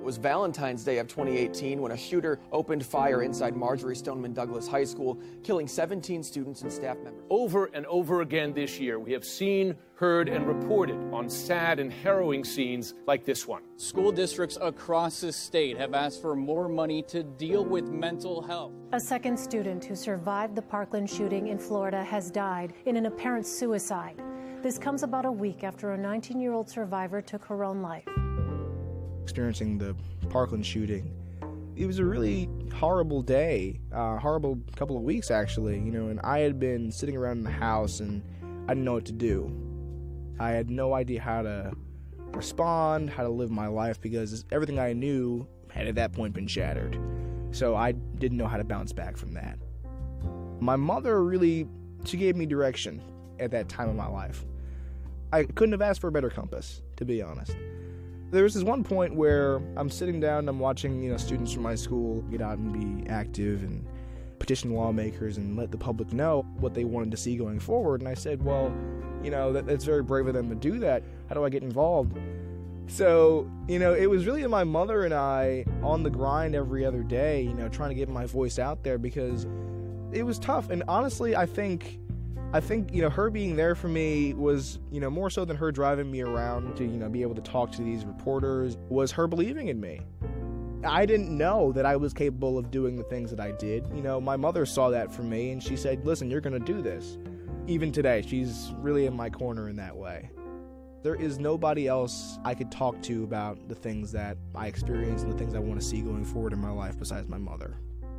was Valentine's Day of 2018 when a shooter opened fire inside Marjory Stoneman Douglas High School, killing 17 students and staff members. Over and over again this year, we have seen, heard, and reported on sad and harrowing scenes like this one. School districts across the state have asked for more money to deal with mental health. A second student who survived the Parkland shooting in Florida has died in an apparent suicide. This comes about a week after a 19-year-old survivor took her own life. Experiencing the Parkland shooting, it was a really horrible day, horrible couple of weeks actually, and I had been sitting around in the house and I didn't know what to do. I had no idea how to respond, how to live my life, because everything I knew had at that point been shattered. So I didn't know how to bounce back from that. My mother she gave me direction at that time of my life. I couldn't have asked for a better compass, to be honest. There was this one point where I'm sitting down and I'm watching, students from my school get out and be active and petition lawmakers and let the public know what they wanted to see going forward. And I said, well, that's very brave of them to do that. How do I get involved? So, it was really my mother and I on the grind every other day, trying to get my voice out there, because it was tough. And honestly, I think, her being there for me was, more so than her driving me around to, be able to talk to these reporters, was her believing in me. I didn't know that I was capable of doing the things that I did. My mother saw that for me and she said, listen, you're going to do this. Even today, she's really in my corner in that way. There is nobody else I could talk to about the things that I experienced and the things I want to see going forward in my life besides my mother.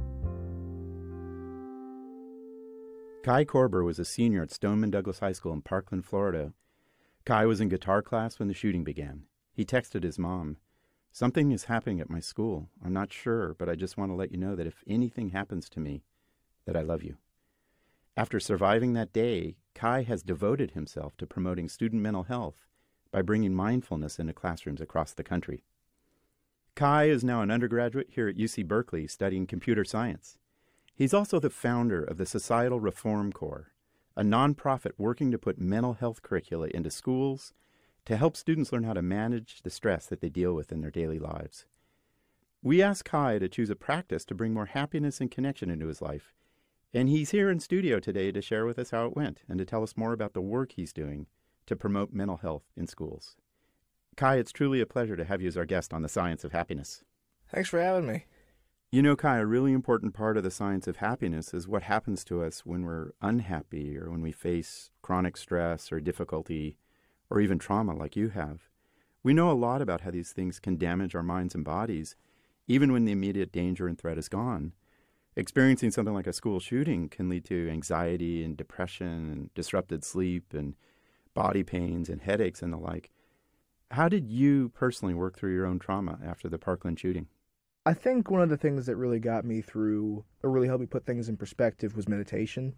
Kai Korber was a senior at Stoneman Douglas High School in Parkland, Florida. Kai was in guitar class when the shooting began. He texted his mom, "Something is happening at my school. I'm not sure, but I just want to let you know that if anything happens to me, that I love you." After surviving that day, Kai has devoted himself to promoting student mental health by bringing mindfulness into classrooms across the country. Kai is now an undergraduate here at UC Berkeley studying computer science. He's also the founder of the Societal Reform Corps, a nonprofit working to put mental health curricula into schools to help students learn how to manage the stress that they deal with in their daily lives. We asked Kai to choose a practice to bring more happiness and connection into his life, and he's here in studio today to share with us how it went and to tell us more about the work he's doing to promote mental health in schools. Kai, it's truly a pleasure to have you as our guest on The Science of Happiness. Thanks for having me. Kai, a really important part of the science of happiness is what happens to us when we're unhappy or when we face chronic stress or difficulty or even trauma like you have. We know a lot about how these things can damage our minds and bodies, even when the immediate danger and threat is gone. Experiencing something like a school shooting can lead to anxiety and depression and disrupted sleep and body pains and headaches and the like. How did you personally work through your own trauma after the Parkland shooting? I think one of the things that really got me through, or really helped me put things in perspective, was meditation.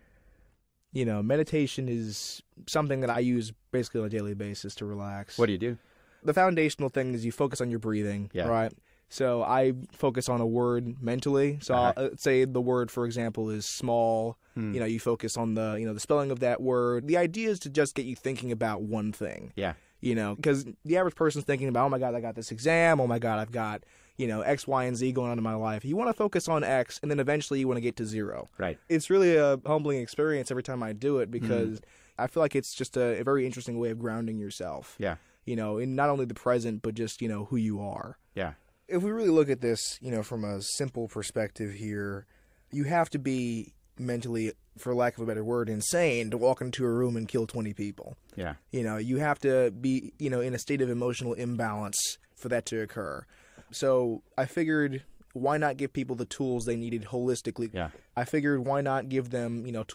Meditation is something that I use basically on a daily basis to relax. What do you do? The foundational thing is you focus on your breathing, right? So I focus on a word mentally. So I'll say the word, for example, is small. You focus on the spelling of that word. The idea is to just get you thinking about one thing. Yeah. Because the average person's thinking about, oh my God, I got this exam. Oh my God, I've got, X, Y, and Z going on in my life. You want to focus on X, and then eventually you want to get to zero. Right. It's really a humbling experience every time I do it, because I feel like it's just a very interesting way of grounding yourself. Yeah. In not only the present, but just, who you are. Yeah. If we really look at this, from a simple perspective here, you have to be mentally, for lack of a better word, insane to walk into a room and kill 20 people. Yeah. You have to be, in a state of emotional imbalance for that to occur. So I figured, why not give people the tools they needed holistically? Yeah. I figured, why not give them,